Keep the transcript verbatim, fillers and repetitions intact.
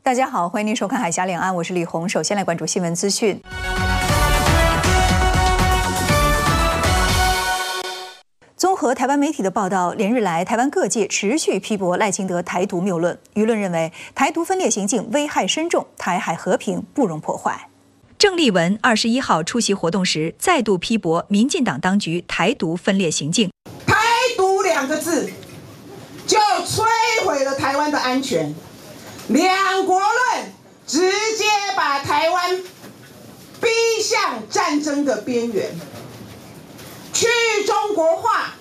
大家好，欢迎您收看《海峡两岸》，我是李红。首先来关注新闻资讯。综合台湾媒体的报道，连日来台湾各界持续批驳赖清德台独谬论，舆论认为台独分裂行径危害深重，台海和平不容破坏。郑丽文二十一号出席活动时，再度批驳民进党当局台独分裂行径。 台独两个字，就摧毁了台湾的安全。两国论直接把台湾逼向战争的边缘。去中国化